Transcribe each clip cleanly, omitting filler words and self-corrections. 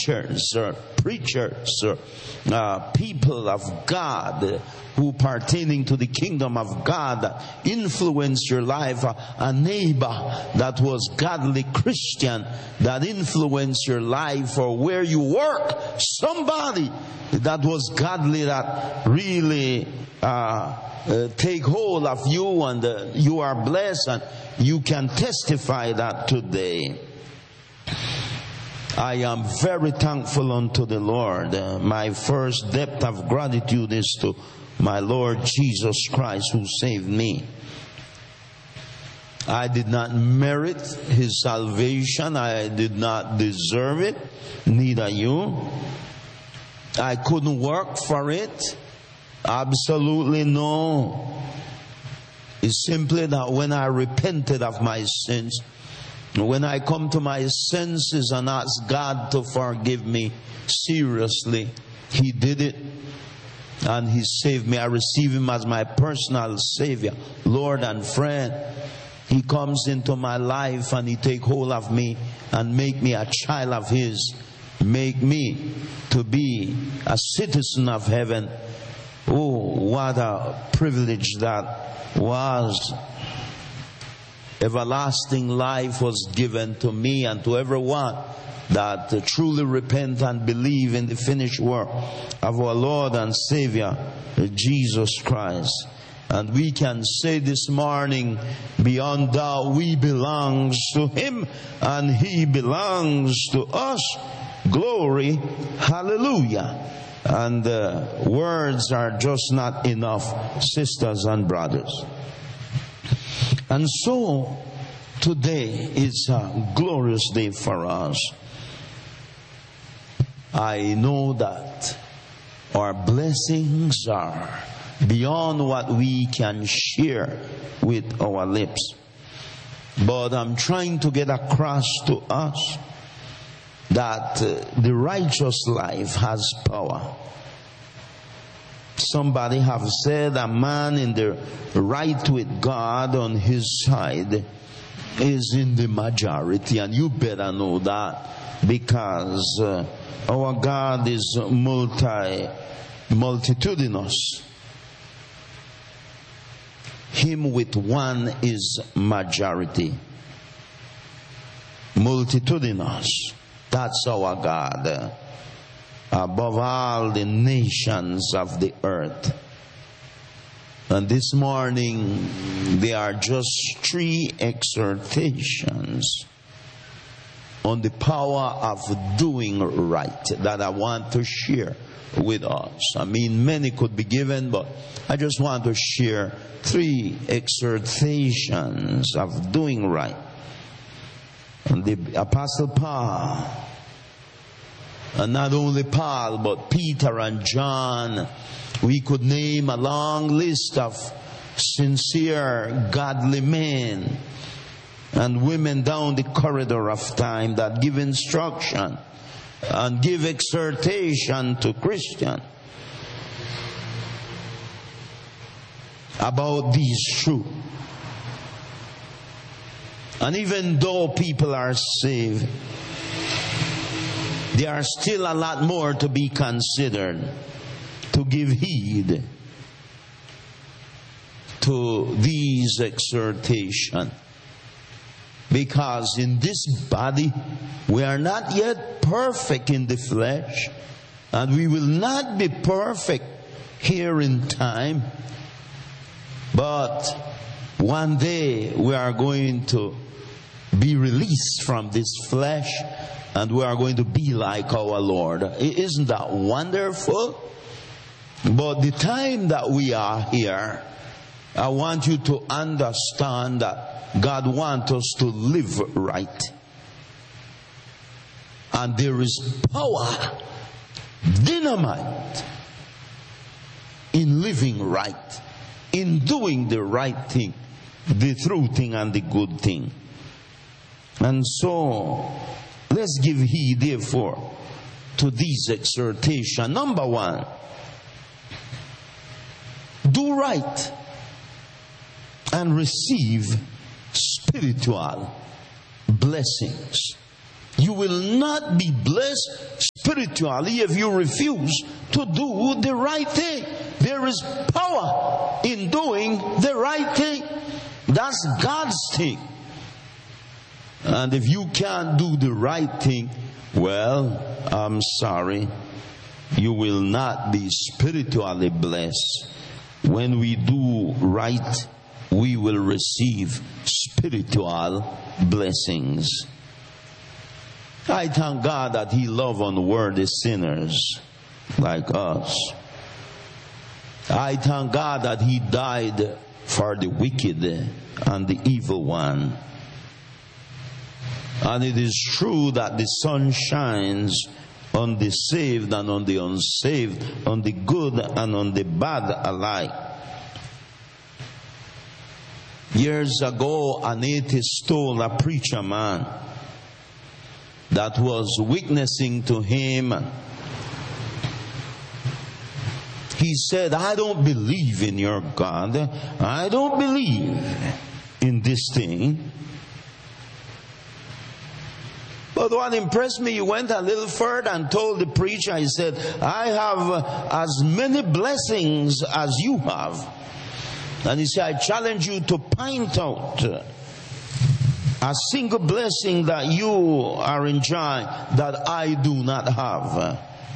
teachers or preachers or people of God who pertaining to the kingdom of God that influenced your life, a neighbor that was godly Christian that influenced your life, or where you work, somebody that was godly that really take hold of you, and you are blessed, and you can testify that today. I am very thankful unto the Lord. My first depth of gratitude is to my Lord Jesus Christ, who saved me. I did not merit His salvation. I did not deserve it. Neither you. I couldn't work for it. Absolutely no. It's simply that when I repented of my sins, when I come to my senses and ask God to forgive me seriously, He did it. And He saved me. I receive Him as my personal Savior, Lord and friend. He comes into my life and He take hold of me and make me a child of His. Make me to be a citizen of heaven. Oh, what a privilege that was. Everlasting life was given to me and to everyone that truly repent and believe in the finished work of our Lord and Savior, Jesus Christ. And we can say this morning, beyond doubt, we belong to Him and He belongs to us. Glory, hallelujah. And words are just not enough, sisters and brothers. And so, today is a glorious day for us. I know that our blessings are beyond what we can share with our lips. But I'm trying to get across to us that the righteous life has power. Somebody have said a man in the right with God on his side is in the majority, and you better know that, because our God is multitudinous. Him with one is majority. Multitudinous. That's our God. Above all the nations of the earth. And this morning, there are just 3 exhortations on the power of doing right that I want to share with us. I mean, many could be given, but I just want to share 3 exhortations of doing right. And the Apostle Paul, and not only Paul, but Peter and John, we could name a long list of sincere, godly men and women down the corridor of time that give instruction and give exhortation to Christians about these truths. And even though people are saved, there are still a lot more to be considered, to give heed to these exhortations. Because in this body, we are not yet perfect in the flesh, and we will not be perfect here in time. But one day we are going to be released from this flesh, and we are going to be like our Lord. Isn't that wonderful? But the time that we are here, I want you to understand that God wants us to live right. And there is power, dynamite, in living right, in doing the right thing, the true thing and the good thing. And so, let's give heed, therefore, to these exhortations. Number 1, do right and receive spiritual blessings. You will not be blessed spiritually if you refuse to do the right thing. There is power in doing the right thing. That's God's thing. And if you can't do the right thing, well, I'm sorry, you will not be spiritually blessed. When we do right, we will receive spiritual blessings. I thank God that He loves unworthy sinners like us. I thank God that He died for the wicked and the evil one. And it is true that the sun shines on the saved and on the unsaved, on the good and on the bad alike. Years ago, an atheist told a preacher man that was witnessing to him. He said, I don't believe in your God. I don't believe in this thing. But what impressed me, he went a little further and told the preacher, he said, I have as many blessings as you have. And he said, I challenge you to point out a single blessing that you are enjoying that I do not have.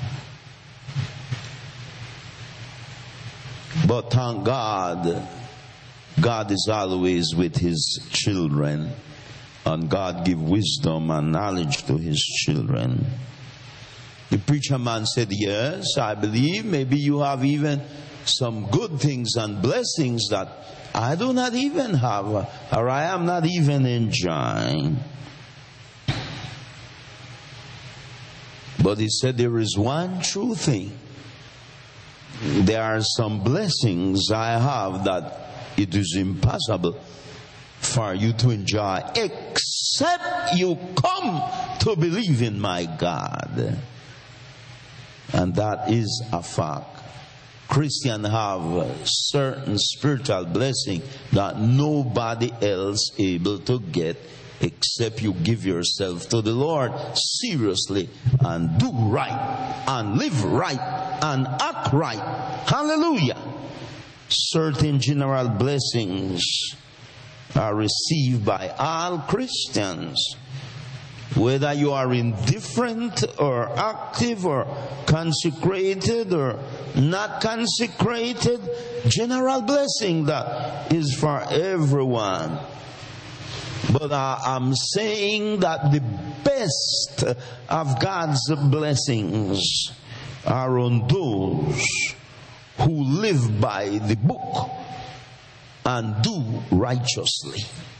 But thank God, God is always with His children. And God give wisdom and knowledge to His children. The preacher man said, yes, I believe maybe you have even some good things and blessings that I do not even have, or I am not even enjoying. But he said, there is one true thing. There are some blessings I have that it is impossible for you to enjoy except you come to believe in my God. And that is a fact. Christians have certain spiritual blessing that nobody else able to get except you give yourself to the Lord seriously and do right and live right and act right. Hallelujah. Certain general blessings are received by all Christians. Whether you are indifferent or active or consecrated or not consecrated, general blessing that is for everyone. But I'm saying that the best of God's blessings are on those who live by the book and do righteously,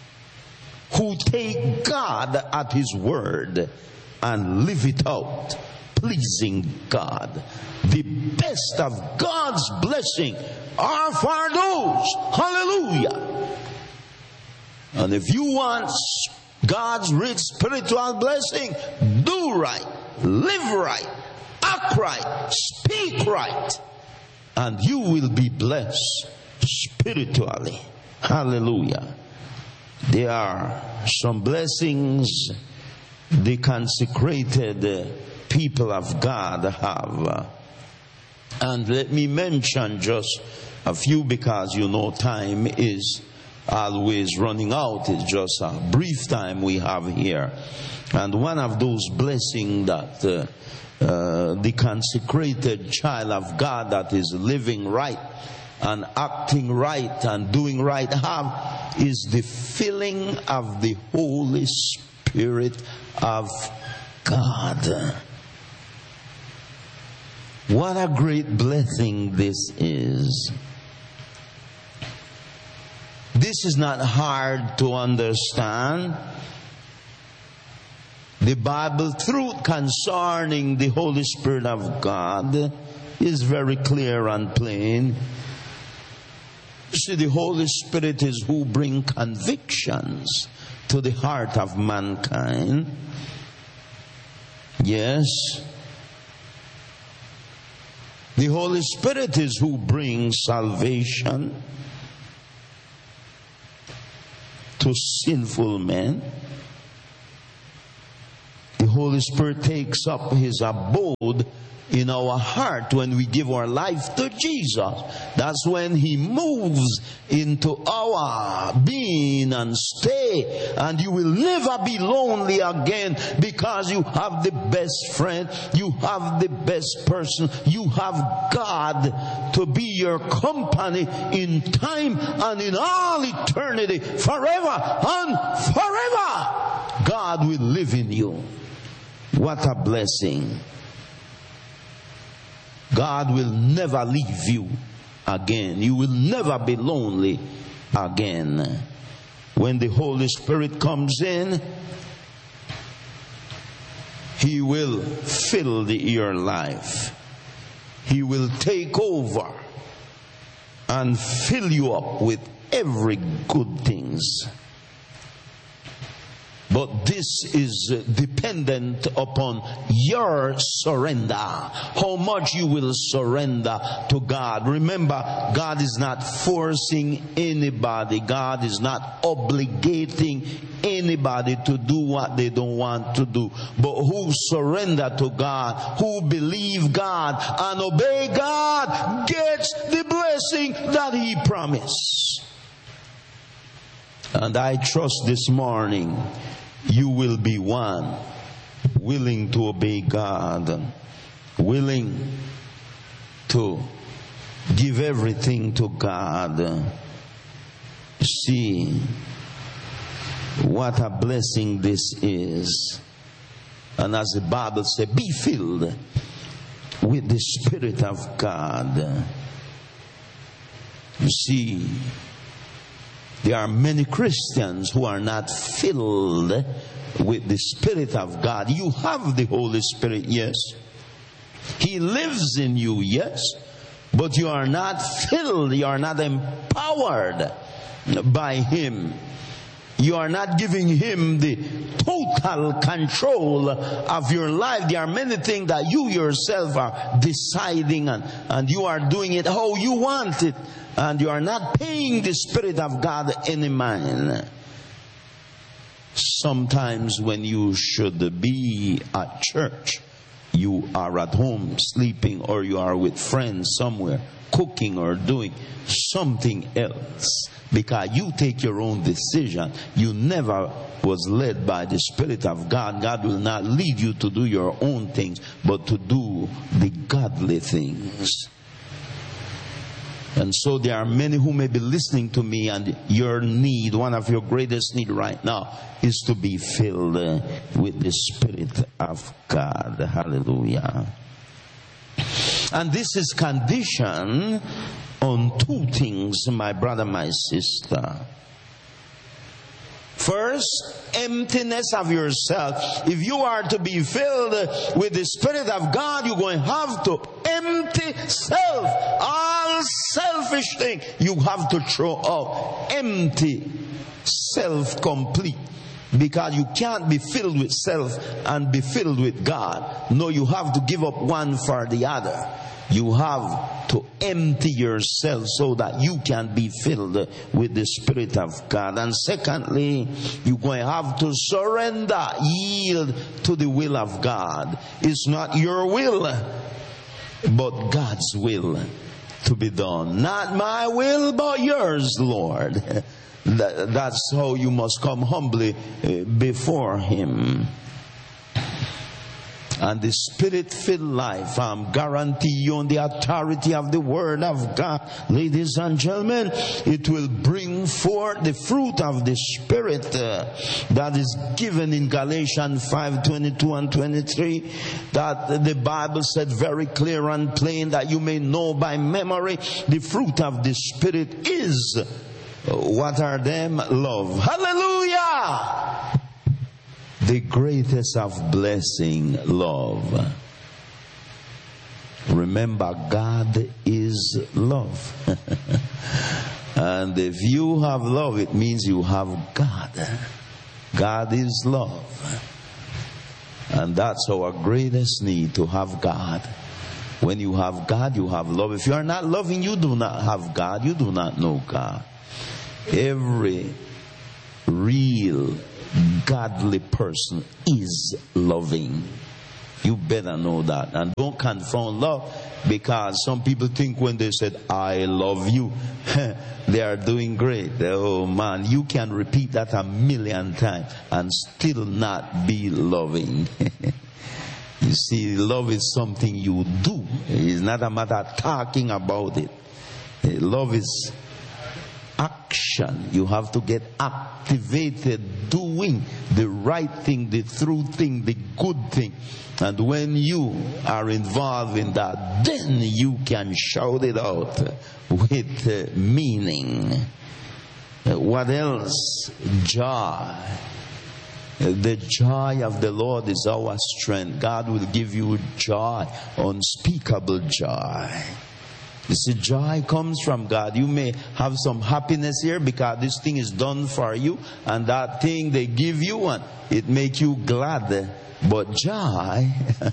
who take God at His word and live it out, pleasing God. The best of God's blessing are for those. Hallelujah. And if you want God's rich spiritual blessing, do right, live right, act right, speak right, and you will be blessed spiritually. Hallelujah. There are some blessings the consecrated people of God have. And let me mention just a few, because you know time is always running out. It's just a brief time we have here. And one of those blessings that the consecrated child of God that is living right and acting right and doing right have is the filling of the Holy Spirit of God. What a great blessing this is. This is not hard to understand. The Bible truth concerning the Holy Spirit of God is very clear and plain. You see, the Holy Spirit is who brings convictions to the heart of mankind. Yes. The Holy Spirit is who brings salvation to sinful men. The Holy Spirit takes up His abode in our heart when we give our life to Jesus. That's when He moves into our being and stay, and you will never be lonely again, because you have the best friend, you have the best person, you have God to be your company in time and in all eternity, forever and forever. God will live in you. What a blessing. God will never leave you again. You will never be lonely again. When the Holy Spirit comes in, He will fill your life. He will take over and fill you up with every good things. But this is dependent upon your surrender. How much you will surrender to God. Remember, God is not forcing anybody. God is not obligating anybody to do what they don't want to do. But who surrender to God, who believe God and obey God, gets the blessing that He promised. And I trust this morning you will be one willing to obey God, willing to give everything to God. See what a blessing this is. And as the Bible says, be filled with the Spirit of God. You see, there are many Christians who are not filled with the Spirit of God. You have the Holy Spirit, yes. He lives in you, yes. But you are not filled, you are not empowered by Him. You are not giving Him the total control of your life. There are many things that you yourself are deciding and you are doing it how you want it. And you are not paying the Spirit of God any mind. Sometimes when you should be at church, you are at home sleeping, or you are with friends somewhere cooking or doing something else, because you take your own decision. You never was led by the Spirit of God. God will not lead you to do your own things, but to do the godly things. And so there are many who may be listening to me, and your need, one of your greatest need right now, is to be filled with the Spirit of God. Hallelujah. And this is conditioned on two things, my brother, my sister. First, emptiness of yourself. If you are to be filled with the Spirit of God, you're going to have to empty self. All selfish things you have to throw out. Empty self complete. Because you can't be filled with self and be filled with God. No, you have to give up one for the other. You have to empty yourself so that you can be filled with the Spirit of God. And secondly, you're going to have to surrender, yield to the will of God. It's not your will, but God's will to be done. Not my will, but yours, Lord. That's how you must come humbly before Him. And the Spirit-filled life, I'm guarantee you on the authority of the Word of God, ladies and gentlemen, it will bring forth the fruit of the Spirit that is given in Galatians 5:22 and 23, that the Bible said very clear and plain, that you may know by memory the fruit of the Spirit is, what are them? Love. Hallelujah! The greatest of blessing, love. Remember, God is love. And if you have love, it means you have God. God is love. And that's our greatest need, to have God. When you have God, you have love. If you are not loving, you do not have God. You do not know God. Every real godly person is loving. You better know that. And don't confound love, because some people think when they said, I love you, they are doing great. Oh man, you can repeat that 1,000,000 times and still not be loving. You see, love is something you do. It's not a matter of talking about it. Love is action. You have to get activated doing the right thing, the true thing, the good thing. And when you are involved in that, then you can shout it out with meaning. What else? Joy. The joy of the Lord is our strength. God will give you joy, unspeakable joy. You see, joy comes from God. You may have some happiness here because this thing is done for you, and that thing they give you, and it makes you glad. But joy,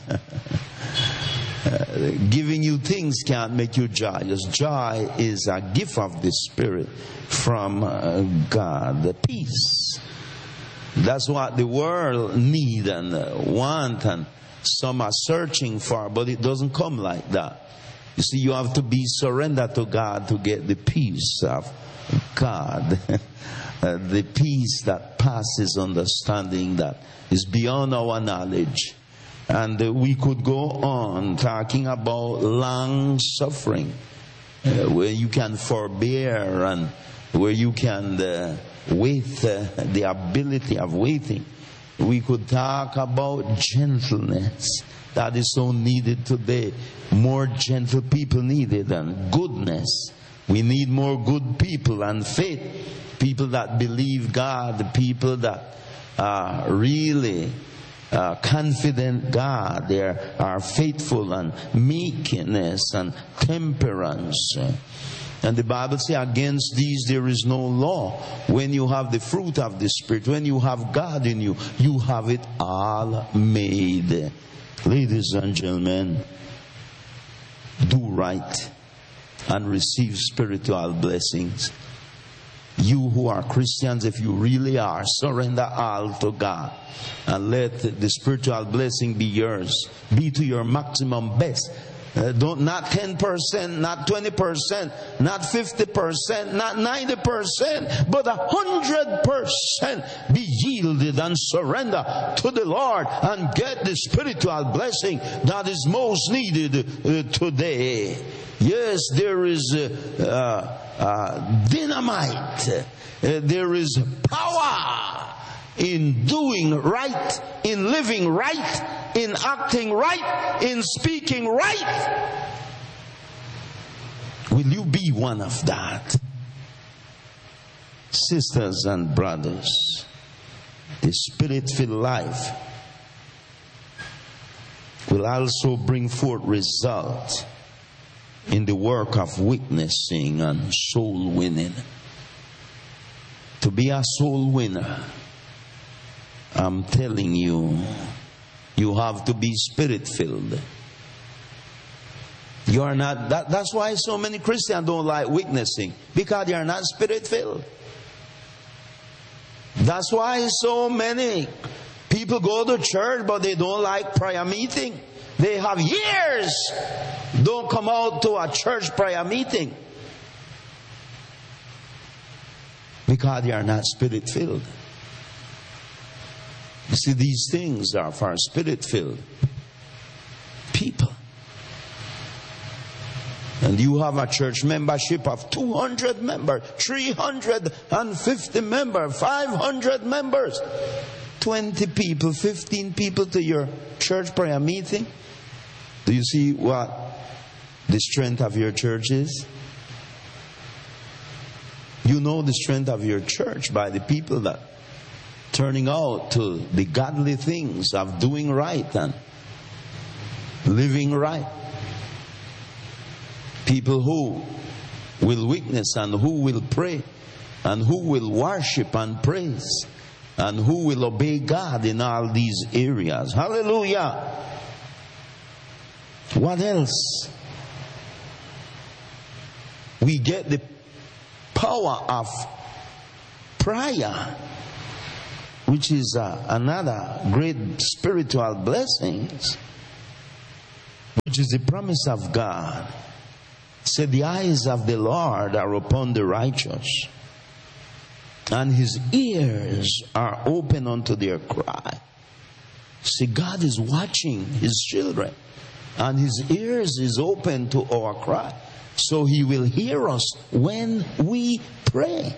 giving you things can't make you joyous. Joy is a gift of the Spirit from God. The peace. That's what the world need and want, and some are searching for, but it doesn't come like that. You see, you have to be surrendered to God to get the peace of God. The peace that passes understanding, that is beyond our knowledge. And we could go on talking about long suffering, where you can forbear and where you can wait, the ability of waiting. We could talk about gentleness. That is so needed today. More gentle people needed, and goodness. We need more good people and faith. People that believe God, people that are really confident God. They are faithful, and meekness and temperance. And the Bible says, against these there is no law. When you have the fruit of the Spirit, when you have God in you, you have it all made. Ladies and gentlemen, do right and receive spiritual blessings. You who are Christians, if you really are, surrender all to God and let the spiritual blessing be yours. Be to your maximum best. Not 10%, not 20%, not 50%, not 90%, but 100% be yielded and surrender to the Lord and get the spiritual blessing that is most needed today. Yes, there is dynamite. There is power in doing right, in living right, in acting right, in speaking right. Will you be one of that? Sisters and brothers, the Spirit-filled life will also bring forth results in the work of witnessing and soul winning. To be a soul winner, I'm telling you, you have to be Spirit-filled. You are not. That's why so many Christians don't like witnessing, because they are not Spirit-filled. That's why so many people go to church, but they don't like prayer meeting. They have years don't come out to a church prayer meeting because they are not Spirit-filled. You see, these things are for Spirit-filled people. And you have a church membership of 200 members, 350 members, 500 members, 20 people, 15 people to your church prayer meeting. Do you see what the strength of your church is? You know the strength of your church by the people that turning out to the godly things of doing right and living right. People who will witness and who will pray and who will worship and praise and who will obey God in all these areas. Hallelujah. What else? We get the power of prayer. which is another great spiritual blessings, which is the promise of God. Said, the eyes of the Lord are upon the righteous, and his ears are open unto their cry. See, God is watching his children, and his ears is open to our cry. So he will hear us when we pray.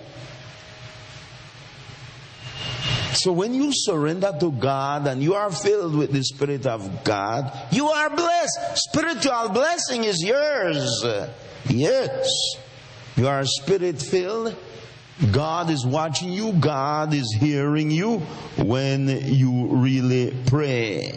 So when you surrender to God and you are filled with the Spirit of God, you are blessed. Spiritual blessing is yours. Yes. You are Spirit filled. God is watching you. God is hearing you when you really pray.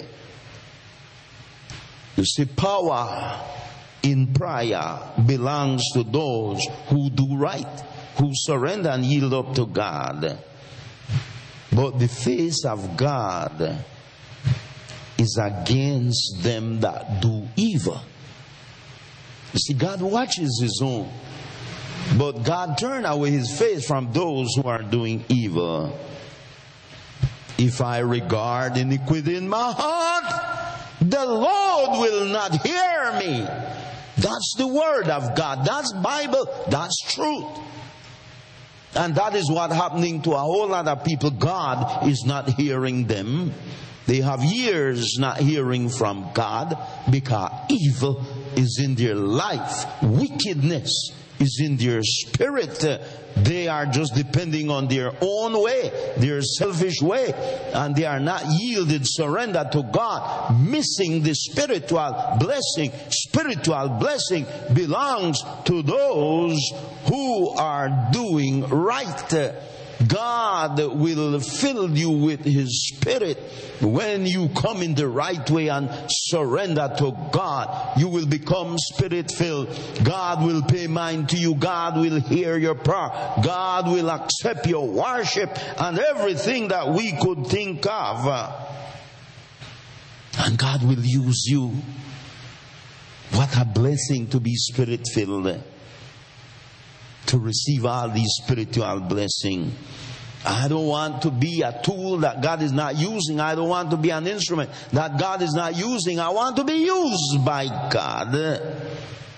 You see, power in prayer belongs to those who do right, who surrender and yield up to God. But the face of God is against them that do evil. You see, God watches his own, but God turned away his face from those who are doing evil. If I regard iniquity in my heart, the Lord will not hear me. That's the word of God. That's Bible. That's truth. And that is what's happening to a whole lot of people. God is not hearing them. They have years not hearing from God because evil is in their life. Wickedness is in their spirit. They are just depending on their own way, their selfish way, and they are not yielded, surrender to God, missing the spiritual blessing. Spiritual blessing belongs to those who are doing right. God will fill you with his Spirit when you come in the right way and surrender to God. You will become Spirit filled. God will pay mind to you. God will hear your prayer. God will accept your worship and everything that we could think of. And God will use you. What a blessing to be Spirit filled, to receive all these spiritual blessings. I don't want to be a tool that God is not using. I don't want to be an instrument that God is not using. I want to be used by God. The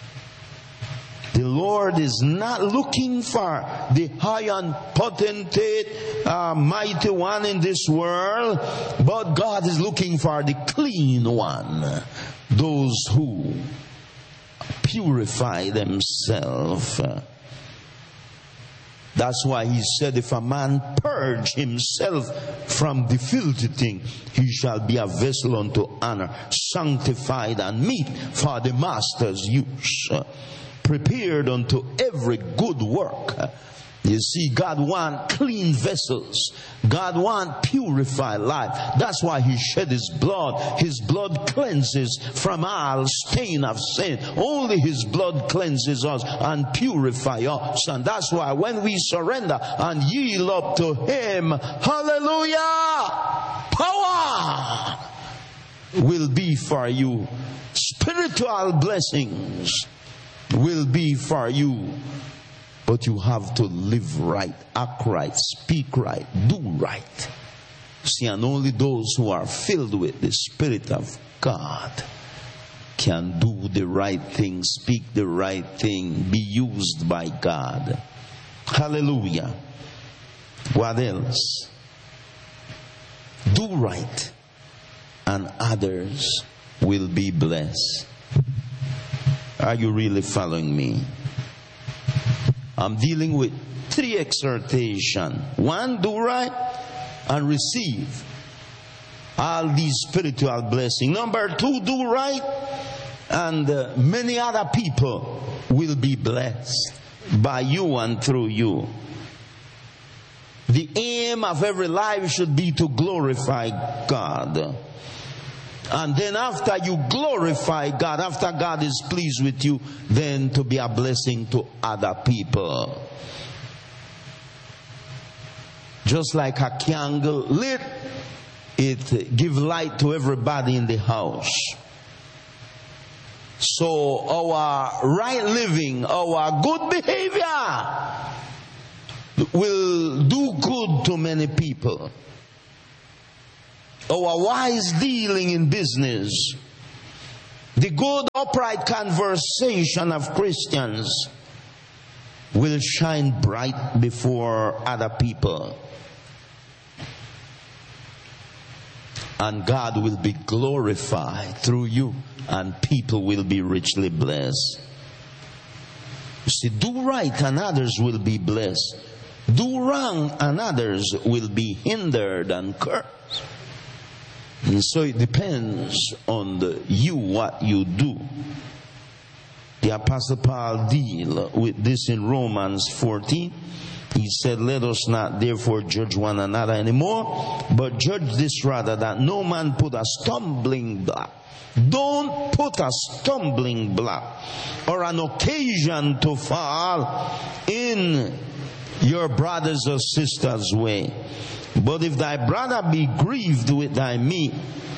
Lord is not looking for the high and potentate, mighty one in this world, but God is looking for the clean one. Those who purify themselves. That's why he said, if a man purge himself from the filthy thing, he shall be a vessel unto honor, sanctified and meet for the master's use, prepared unto every good work. You see, God wants clean vessels. God wants purified life. That's why he shed his blood. His blood cleanses from all stain of sin. Only his blood cleanses us and purifies us. And that's why when we surrender and yield up to him, hallelujah, power will be for you. Spiritual blessings will be for you. But you have to live right, act right, speak right, do right. See, and only those who are filled with the Spirit of God can do the right thing, speak the right thing, be used by God. Hallelujah. What else? Do right, and others will be blessed. Are you really following me? I'm dealing with 3 exhortations. 1, do right and receive all these spiritual blessings. Number 2, do right and many other people will be blessed by you and through you. The aim of every life should be to glorify God. And then after you glorify God, after God is pleased with you, then to be a blessing to other people. Just like a candle lit, it gives light to everybody in the house. So our right living, our good behavior will do good to many people. our wise dealing in business, the good upright conversation of Christians will shine bright before other people. And God will be glorified through you, and people will be richly blessed. You see, do right and others will be blessed. Do wrong and others will be hindered and cursed. And so it depends on you what you do. The Apostle Paul deal with this in Romans 14. He said, let us not therefore judge one another anymore, but judge this rather, that no man put a stumbling block. Don't put a stumbling block or an occasion to fall in your brothers or sisters' way. But if thy brother be grieved with thy meat,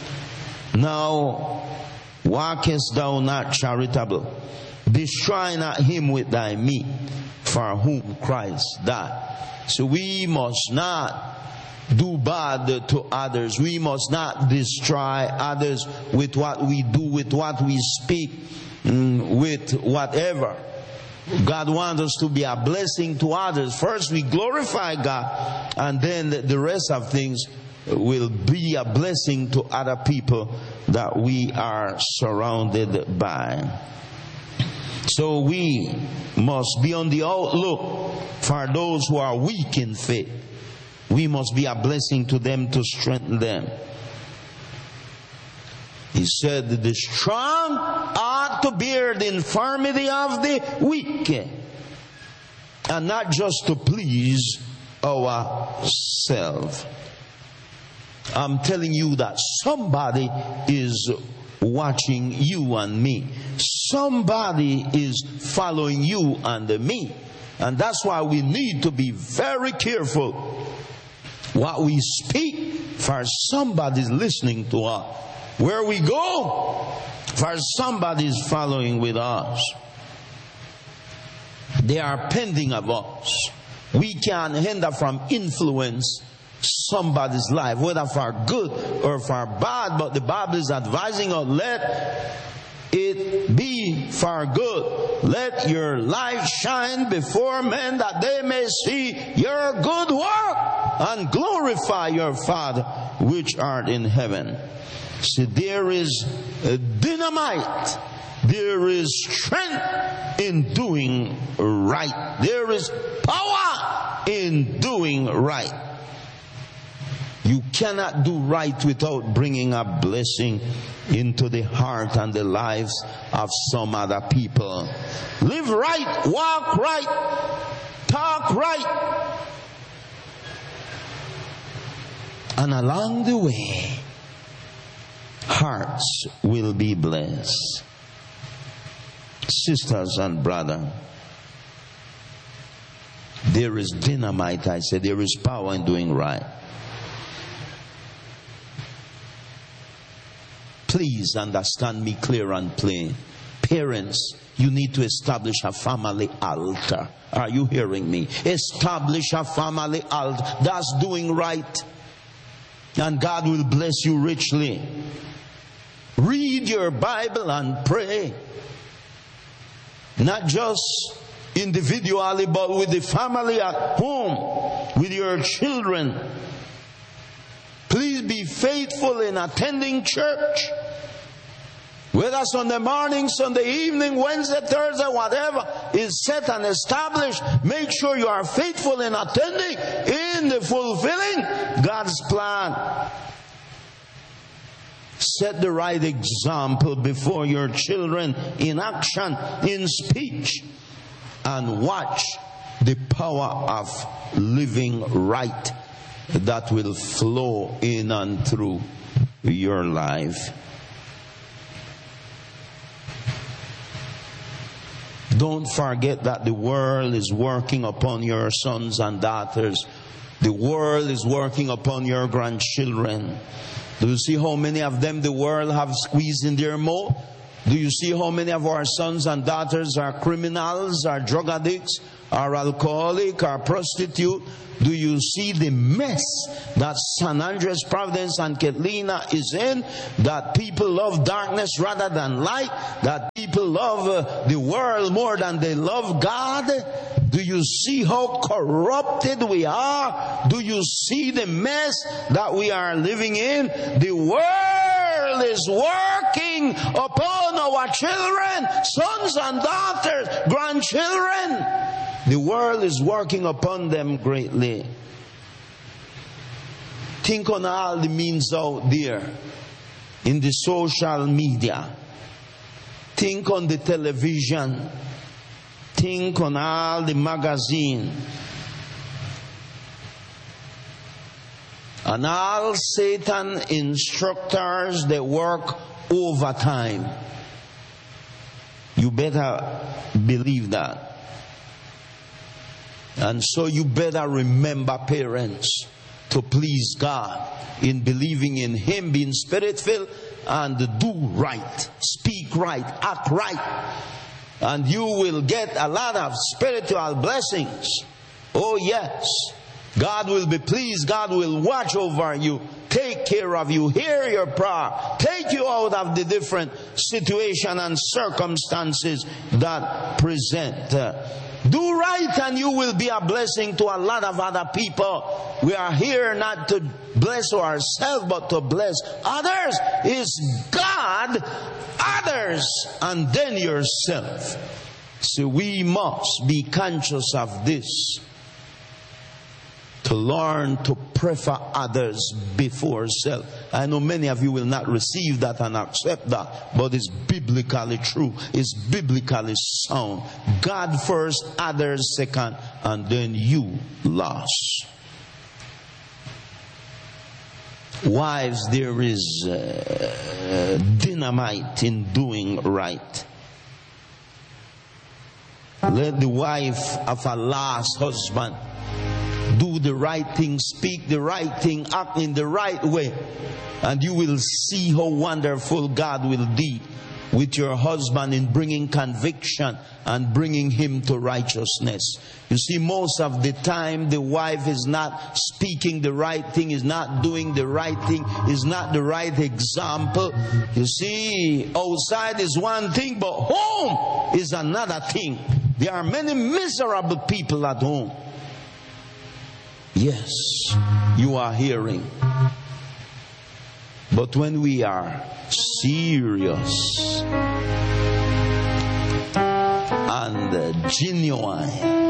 now walkest thou not charitable? Destroy not him with thy meat, for whom Christ died. So we must not do bad to others. We must not destroy others with what we do, with what we speak, with whatever. God wants us to be a blessing to others. First we glorify God, and then the rest of things will be a blessing to other people that we are surrounded by. So we must be on the outlook for those who are weak in faith. We must be a blessing to them to strengthen them. He said that the strong ought to bear the infirmity of the weak, and not just to please ourselves. I'm telling you that somebody is watching you and me. Somebody is following you and me. And that's why we need to be very careful what we speak, for somebody's listening to us. Where we go, for somebody's following with us. They are pending of us. We can hinder from influence somebody's life, whether for good or for bad, but the Bible is advising us, let it be for good. Let your light shine before men, that they may see your good work and glorify your Father which art in heaven. See, there is dynamite, there is strength in doing right. There is power in doing right. You cannot do right without bringing a blessing into the heart and the lives of some other people. Live right, walk right, talk right. And along the way, hearts will be blessed. Sisters and brothers, there is dynamite, I said, there is power in doing right. Please understand me clear and plain. Parents, you need to establish a family altar. Are you hearing me? Establish a family altar. That's doing right. And God will bless you richly. Read your Bible and pray. Not just individually, but with the family at home, with your children. Please be faithful in attending church. Whether Sunday morning, Sunday evening, Wednesday, Thursday, whatever is set and established, make sure you are faithful in attending, in the fulfilling God's plan. Set the right example before your children in action, in speech, and watch the power of living right that will flow in and through your life. Don't forget that the world is working upon your sons and daughters. The world is working upon your grandchildren. Do you see how many of them the world have squeezed in their mouth? Do you see how many of our sons and daughters are criminals, are drug addicts, are alcoholic, are prostitute? Do you see the mess that San Andres, Providence, and Catalina is in? That people love darkness rather than light? That people love the world more than they love God? Do you see how corrupted we are? Do you see the mess that we are living in? The world is working upon our children, sons and daughters, grandchildren. The world is working upon them greatly. Think on all the means out there in the social media. Think on the television. Think on all the magazine. And all Satan instructors, they work overtime. You better believe that. And so you better remember, parents, to please God in believing in Him, being Spirit-filled, and do right, speak right, act right. And you will get a lot of spiritual blessings. Oh yes. God will be pleased. God will watch over you, take care of you, hear your prayer, take you out of the different situation and circumstances that present. Do right and you will be a blessing to a lot of other people. We are here not to bless ourselves but to bless others. Is God, others, and then yourself. So we must be conscious of this. To learn to prefer others before self. I know many of you will not receive that and accept that, but it's biblically true. It's biblically sound. God first, others second, and then you last. Wives, there is dynamite in doing right. Let the wife of a last husband do the right thing, speak the right thing, act in the right way, and you will see how wonderful God will be with your husband in bringing conviction and bringing him to righteousness. You see, most of the time the wife is not speaking the right thing, is not doing the right thing, is not the right example. You see, outside is one thing, but home is another thing. There are many miserable people at home. Yes, you are hearing. But when we are serious and genuine